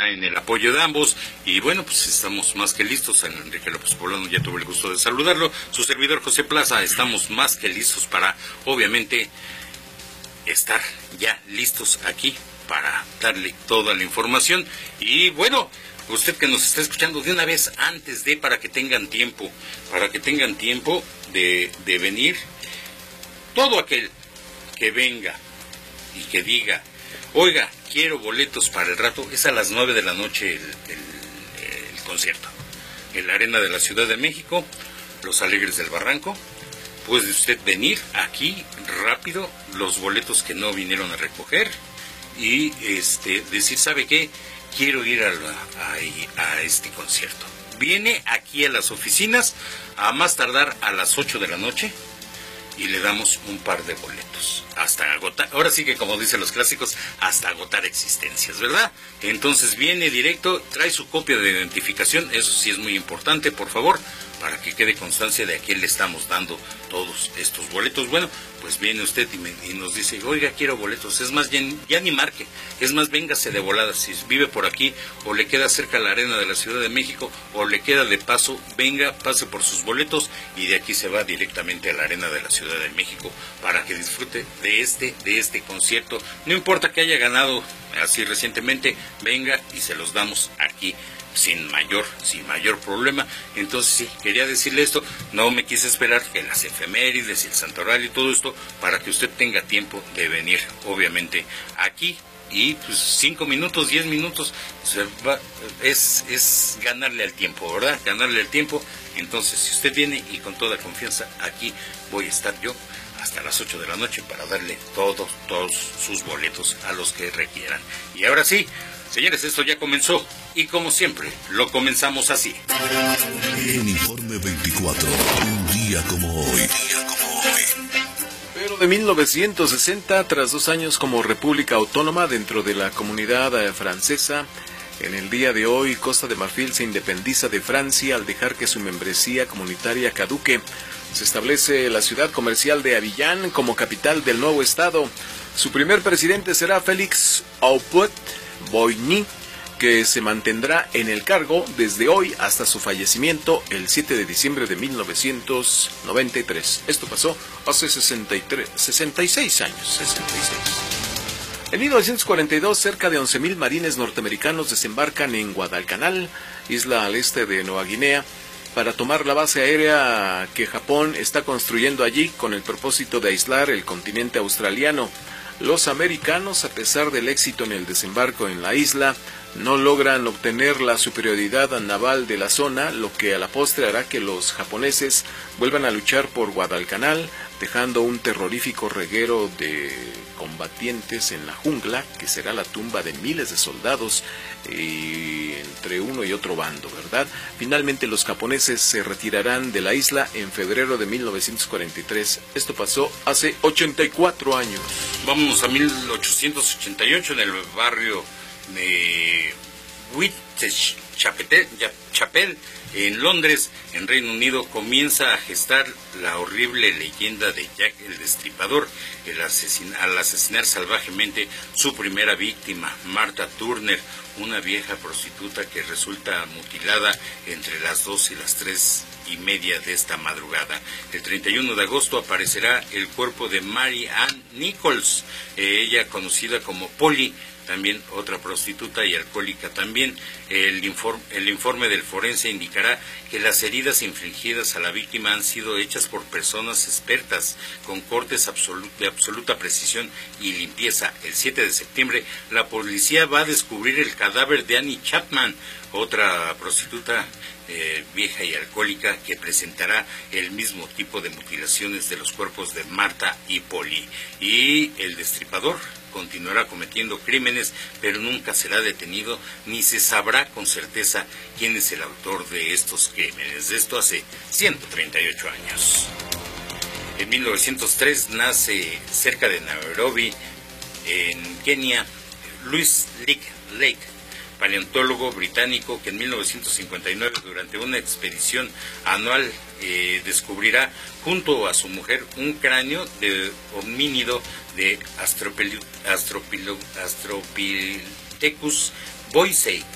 está en el apoyo de ambos, y bueno, pues estamos más que listos. Enrique López Poblano, ya tuve el gusto de saludarlo, su servidor José Plaza, estamos más que listos para, obviamente, estar ya listos aquí para darle toda la información. Y bueno, usted que nos está escuchando de una vez antes de, para que tengan tiempo de venir, todo aquel que venga y que diga, oiga, quiero boletos para el rato, es a las 9 de la noche el concierto, en la Arena de la Ciudad de México, Los Alegres del Barranco. Puede usted venir aquí rápido, los boletos que no vinieron a recoger, y decir, ¿sabe qué? Quiero ir a este concierto. Viene aquí a las oficinas a más tardar a las 8 de la noche y le damos un par de boletos hasta agotar. Ahora sí que, como dicen los clásicos, hasta agotar existencias, ¿verdad? Entonces viene directo, trae su copia de identificación, eso sí es muy importante, por favor, para que quede constancia de a quién le estamos dando todos estos boletos. Bueno, pues viene usted y nos dice, oiga, quiero boletos. Es más, ya ni marque, es más, véngase de volada. Si vive por aquí o le queda cerca la Arena de la Ciudad de México o le queda de paso, venga, pase por sus boletos y de aquí se va directamente a la Arena de la Ciudad de México para que disfrute de este concierto. No importa que haya ganado así recientemente, venga y se los damos aquí sin mayor problema. Entonces sí, quería decirle esto, no me quise esperar que las efemérides y el santoral y todo esto, para que usted tenga tiempo de venir, obviamente, aquí, y pues 5 minutos, 10 minutos, es ganarle al tiempo, ¿verdad? Ganarle al tiempo. Entonces, si usted viene y con toda confianza, aquí voy a estar yo hasta las 8 de la noche para darle todos sus boletos a los que requieran. Y ahora sí, señores, esto ya comenzó, y como siempre, lo comenzamos así. En Informe 24, un día como hoy. Pero de 1960, tras 2 años como república autónoma dentro de la comunidad francesa, en el día de hoy, Costa de Marfil se independiza de Francia al dejar que su membresía comunitaria caduque. Se establece la ciudad comercial de Abiyán como capital del nuevo estado. Su primer presidente será Félix Houphouët-Boigny, que se mantendrá en el cargo desde hoy hasta su fallecimiento el 7 de diciembre de 1993. Esto pasó hace 66 años. En 1942, cerca de 11.000 marines norteamericanos desembarcan en Guadalcanal, isla al este de Nueva Guinea, para tomar la base aérea que Japón está construyendo allí con el propósito de aislar el continente australiano. Los americanos, a pesar del éxito en el desembarco en la isla, no logran obtener la superioridad naval de la zona, lo que a la postre hará que los japoneses vuelvan a luchar por Guadalcanal, dejando un terrorífico reguero de combatientes en la jungla, que será la tumba de miles de soldados entre uno y otro bando, ¿verdad? Finalmente los japoneses se retirarán de la isla en febrero de 1943. Esto pasó hace 84 años. Vámonos a 1888, en el barrio de Whitechapel, en Londres, en Reino Unido, comienza a gestar la horrible leyenda de Jack el Destripador, al asesinar salvajemente su primera víctima, Martha Turner, una vieja prostituta que resulta mutilada entre las 2 y las 3:30 de esta madrugada. El 31 de agosto aparecerá el cuerpo de Mary Ann Nichols, ella conocida como Polly, también otra prostituta y alcohólica también. El informe del forense indicará que las heridas infligidas a la víctima han sido hechas por personas expertas, con cortes de absoluta precisión y limpieza. El 7 de septiembre, la policía va a descubrir el cadáver de Annie Chapman, otra prostituta vieja y alcohólica, que presentará el mismo tipo de mutilaciones de los cuerpos de Marta y Polly. Y el destripador continuará cometiendo crímenes, pero nunca será detenido ni se sabrá con certeza quién es el autor de estos crímenes. De esto hace 138 años. En 1903 nace cerca de Nairobi, en Kenia, Louis Lake, paleontólogo británico, que en 1959, durante una expedición anual, descubrirá junto a su mujer un cráneo de homínido de Australopithecus boisei,